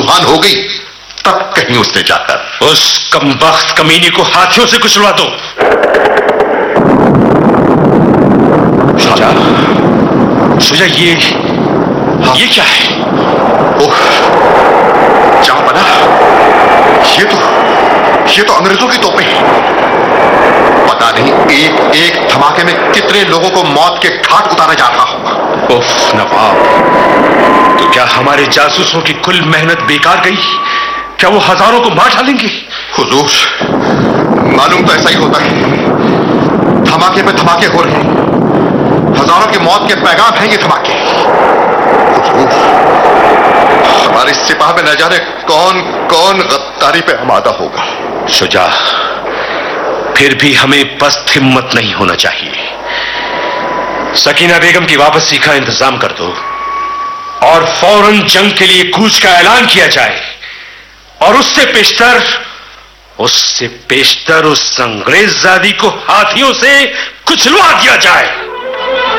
مسلمان ہو گئی تب کہیں اس نے جا کر اس کمبخت کمینے کو ہاتھیوں سے کچلوا دو. شجاع یہ کیا ہے؟ جہاں بنا یہ تو انگریزوں کی توپیں ہیں. پتا نہیں ایک ایک دھماکے میں کتنے لوگوں کو موت کے گھاٹ اتارا جا رہا ہوگا. اف نواب، تو کیا ہمارے جاسوسوں کی کل محنت بیکار گئی؟ کیا وہ ہزاروں کو مار ڈالیں گے؟ حضور، معلوم تو ایسا ہی ہوتا ہے. دھماکے پہ دھماکے ہو رہے ہیں، ہزاروں کی موت کے پیغام ہیں یہ دھماکے. حضور، ہمارے سپاہ میں نہ جانے کون کون غداری پہ آمادہ ہوگا. شجاع، پھر بھی ہمیں پست ہمت نہیں ہونا چاہیے. سکینہ بیگم کی واپسی کا انتظام کر دو اور فوراً جنگ کے لیے کوچ کا اعلان کیا جائے، اور اس سے پیشتر اس انگریز زادی کو ہاتھیوں سے کچلوا دیا جائے.